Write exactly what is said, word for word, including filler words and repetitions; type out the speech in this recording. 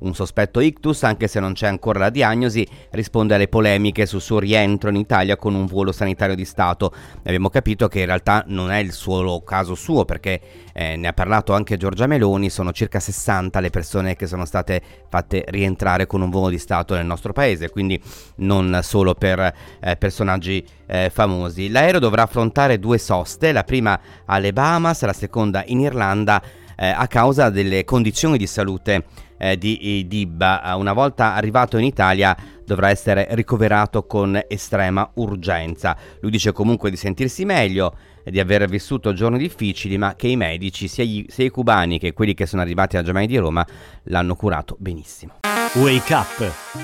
un sospetto ictus, anche se non c'è ancora la diagnosi, risponde alle polemiche sul suo rientro in Italia con un volo sanitario di Stato. Abbiamo capito che in realtà non è il solo caso suo, perché eh, ne ha parlato anche Giorgia Meloni. Sono circa sessanta le persone che sono state fatte rientrare con un volo di Stato nel nostro paese, quindi non solo per eh, personaggi eh, famosi. L'aereo dovrà affrontare due soste, la prima alle Bahamas, la seconda in Irlanda, eh, a causa delle condizioni di salute eh, di Dibba. Una volta arrivato in Italia dovrà essere ricoverato con estrema urgenza. Lui dice comunque di sentirsi meglio, di aver vissuto giorni difficili, ma che i medici, sia i, sia i cubani che quelli che sono arrivati alla Gemelli di Roma, l'hanno curato benissimo. Wake Up